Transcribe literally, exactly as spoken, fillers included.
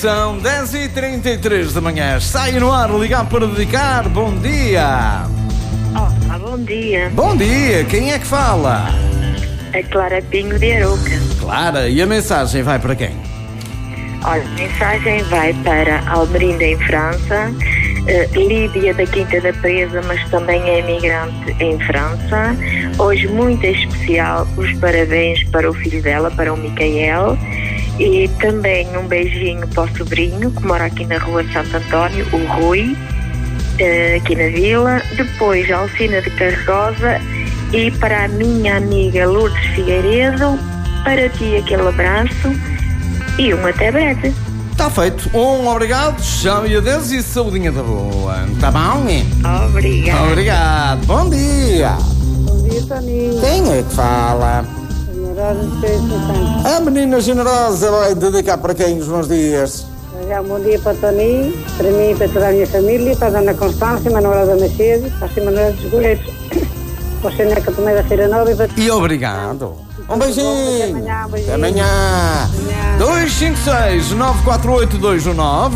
São dez e trinta e três da manhã. Sai no ar, ligar para dedicar. Bom dia. Olá, bom dia. Bom dia. Quem é que fala? A Clara Pinho de Arouca. Clara, e a mensagem vai para quem? Olha, a mensagem vai para Almerinda, em França, uh, Lídia da Quinta da Presa, mas também é imigrante em França. Hoje, muito especial, os parabéns para o filho dela, para o Micael. E também um beijinho para o sobrinho, que mora aqui na rua Santo António, o Rui, uh, aqui na vila. Depois, a Alcina de Carregosa. E para a minha amiga Lourdes Figueiredo, para ti aquele abraço e um até breve. Está feito. Um obrigado, tchau e adeus e saudinha da boa. Tá bom? Obrigada. Obrigado. Bom dia. Bom dia, Toninho. Quem é que fala? Generosa de Santos. A menina generosa vai dedicar para quem os bons dias? Um bom dia para o Toninho, para mim e para toda a minha família, para a Dona Constância, Manuela da Macedo, para a Manuela dos Goleiros, para o Seneca também da Feira Nova e para... E obrigado. Um beijinho. Até amanhã, um beijinho. Até amanhã. Amanhã. dois cinco seis, nove quatro oito, dois um nove